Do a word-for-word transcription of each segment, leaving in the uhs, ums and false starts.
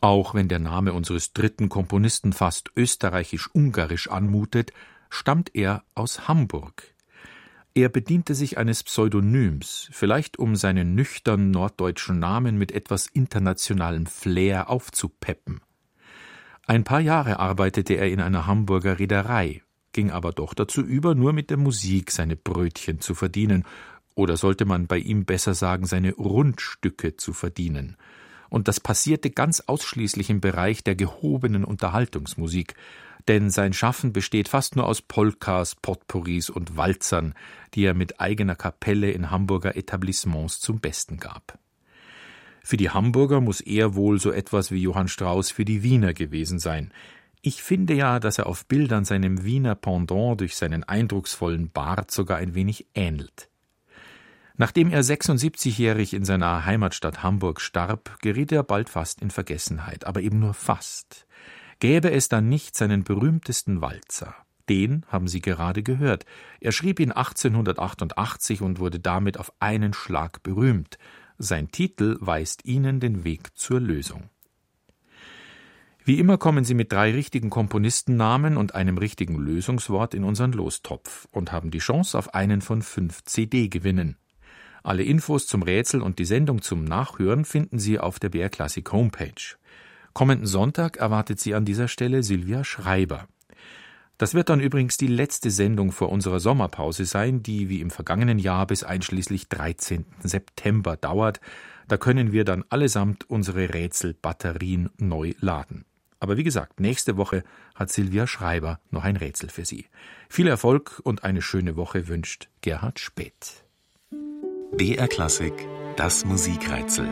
Auch wenn der Name unseres dritten Komponisten fast österreichisch-ungarisch anmutet, stammt er aus Hamburg. Er bediente sich eines Pseudonyms, vielleicht um seinen nüchtern norddeutschen Namen mit etwas internationalem Flair aufzupeppen. Ein paar Jahre arbeitete er in einer Hamburger Reederei, ging aber doch dazu über, nur mit der Musik seine Brötchen zu verdienen, oder sollte man bei ihm besser sagen, seine Rundstücke zu verdienen. Und das passierte ganz ausschließlich im Bereich der gehobenen Unterhaltungsmusik, denn sein Schaffen besteht fast nur aus Polkas, Potpourris und Walzern, die er mit eigener Kapelle in Hamburger Etablissements zum Besten gab. Für die Hamburger muss er wohl so etwas wie Johann Strauss für die Wiener gewesen sein. Ich finde ja, dass er auf Bildern seinem Wiener Pendant durch seinen eindrucksvollen Bart sogar ein wenig ähnelt. Nachdem er sechsundsiebzigjährig in seiner Heimatstadt Hamburg starb, geriet er bald fast in Vergessenheit, aber eben nur fast. Gäbe es dann nicht seinen berühmtesten Walzer. Den haben Sie gerade gehört. Er schrieb ihn achtzehnhundertachtundachtzig und wurde damit auf einen Schlag berühmt. Sein Titel weist Ihnen den Weg zur Lösung. Wie immer kommen Sie mit drei richtigen Komponistennamen und einem richtigen Lösungswort in unseren Lostopf und haben die Chance auf einen von fünf C D-Gewinnen. Alle Infos zum Rätsel und die Sendung zum Nachhören finden Sie auf der B R Classic Homepage. Kommenden Sonntag erwartet Sie an dieser Stelle Sylvia Schreiber. Das wird dann übrigens die letzte Sendung vor unserer Sommerpause sein, die wie im vergangenen Jahr bis einschließlich dreizehnten September dauert. Da können wir dann allesamt unsere Rätselbatterien neu laden. Aber wie gesagt, nächste Woche hat Sylvia Schreiber noch ein Rätsel für Sie. Viel Erfolg und eine schöne Woche wünscht Gerhard Späth. B R Classic, das Musikrätsel.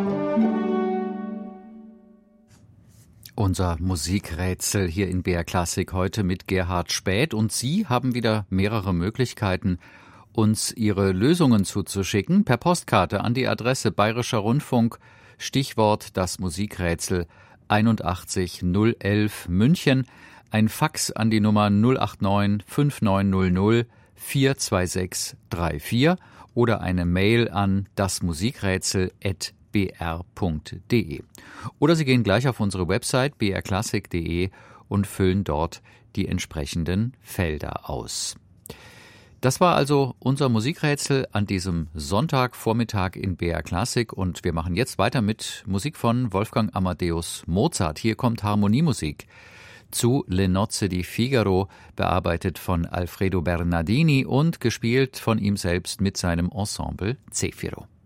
Unser Musikrätsel hier in B R Classic heute mit Gerhard Späth. Und Sie haben wieder mehrere Möglichkeiten, uns Ihre Lösungen zuzuschicken. Per Postkarte an die Adresse Bayerischer Rundfunk, Stichwort das Musikrätsel einundachtzig null elf München. Ein Fax an die Nummer null acht neun fünf neun null null vier zwei sechs drei vier oder eine Mail an dasmusikrätsel at b r punkt d e. Oder Sie gehen gleich auf unsere Website b r classic punkt d e und füllen dort die entsprechenden Felder aus. Das war also unser Musikrätsel an diesem Sonntagvormittag in B R Classic und wir machen jetzt weiter mit Musik von Wolfgang Amadeus Mozart. Hier kommt Harmoniemusik zu Le Nozze di Figaro, bearbeitet von Alfredo Bernardini und gespielt von ihm selbst mit seinem Ensemble Zefiro.